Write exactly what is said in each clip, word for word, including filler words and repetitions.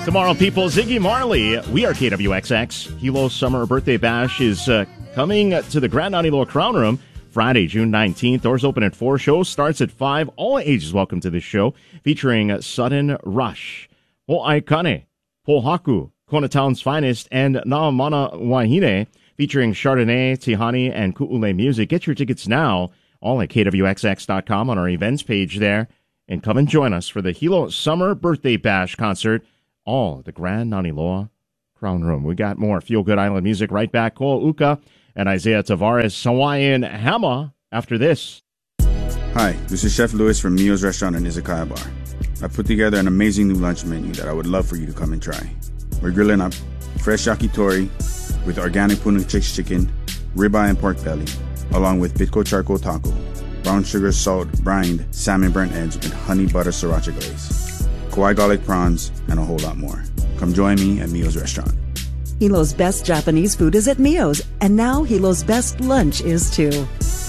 Tomorrow, people, Ziggy Marley. We are K W X X. Hilo Summer Birthday Bash is uh, coming to the Grand Naniloa Crown Room Friday, June nineteenth. Doors open at four. Show starts at five. All ages welcome to this show, featuring Sudden Rush, Ho'aikane, Pohaku, Kona Town's Finest, and Na'amana Wahine, featuring Chardonnay, Tihani, and Ku'ule music. Get your tickets now, all at K W X X dot com on our events page there. And come and join us for the Hilo Summer Birthday Bash concert, all at the Grand Naniloa Crown Room. We got more Feel Good Island music right back. Ko Uka and Isaiah Tavares, Hawaiian Hama, after this. Hi, this is Chef Louis from Mio's Restaurant and Izakaya Bar. I put together an amazing new lunch menu that I would love for you to come and try. We're grilling up fresh yakitori with organic Puna Chicks chicken, ribeye and pork belly, along with Bitco charcoal taco, brown sugar salt brined salmon burnt ends with honey butter sriracha glaze, Kauai garlic prawns, and a whole lot more. Come join me at Mio's Restaurant. Hilo's best Japanese food is at Mio's, and now Hilo's best lunch is too.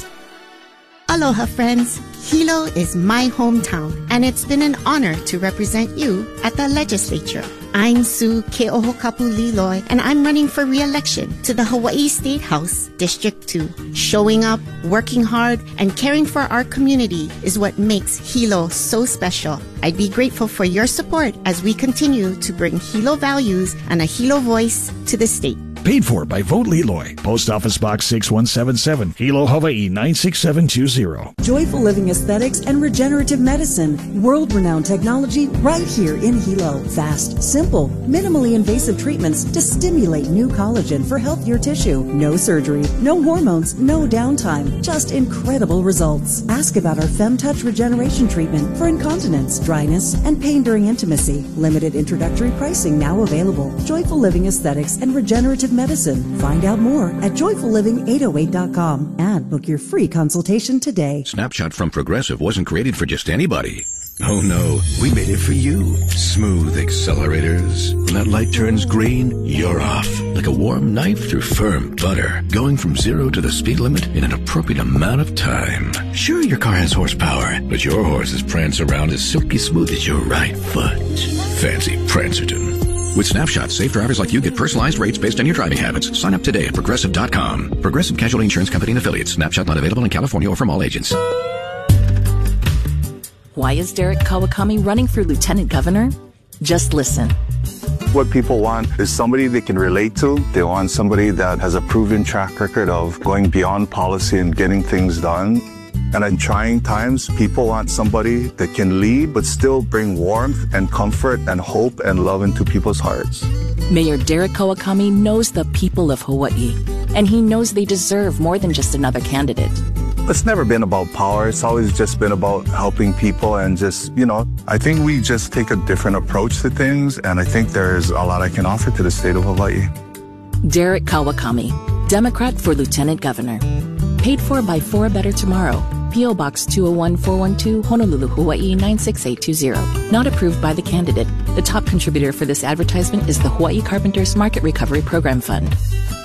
Aloha, friends. Hilo is my hometown, and it's been an honor to represent you at the legislature. I'm Sue Ke'ohokapu Liloi, and I'm running for re-election to the Hawaii State House, District two. Showing up, working hard, and caring for our community is what makes Hilo so special. I'd be grateful for your support as we continue to bring Hilo values and a Hilo voice to the state. Paid for by Vote Liloi. Post Office Box six one seven seven, Hilo, Hawaii nine six seven two zero. Joyful Living Aesthetics and Regenerative Medicine. World-renowned technology right here in Hilo. Fast, simple, minimally invasive treatments to stimulate new collagen for healthier tissue. No surgery, no hormones, no downtime. Just incredible results. Ask about our FemTouch Regeneration Treatment for incontinence, dryness, and pain during intimacy. Limited introductory pricing now available. Joyful Living Aesthetics and Regenerative Medicine. Find out more at joyful living eight oh eight dot com and book your free consultation today. Snapshot from Progressive wasn't created for just anybody. Oh no, we made it for you. Smooth accelerators. When that light turns green, you're off. Like a warm knife through firm butter. Going from zero to the speed limit in an appropriate amount of time. Sure, your car has horsepower, but your horses prance around as silky smooth as your right foot. Fancy Prancerton. With Snapshot, safe drivers like you get personalized rates based on your driving habits. Sign up today at Progressive dot com. Progressive Casualty Insurance Company and Affiliates. Snapshot not available in California or from all agents. Why is Derek Kawakami running for lieutenant governor? Just listen. What people want is somebody they can relate to. They want somebody that has a proven track record of going beyond policy and getting things done. And in trying times, people want somebody that can lead but still bring warmth and comfort and hope and love into people's hearts. Mayor Derek Kawakami knows the people of Hawaii, and he knows they deserve more than just another candidate. It's never been about power. It's always just been about helping people and just, you know, I think we just take a different approach to things, and I think there's a lot I can offer to the state of Hawaii. Derek Kawakami, Democrat for Lieutenant Governor. Paid for by For a Better Tomorrow. P O. Box two oh one four one two, Honolulu, Hawaii nine six eight two zero. Not approved by the candidate. The top contributor for this advertisement is the Hawaii Carpenters Market Recovery Program Fund.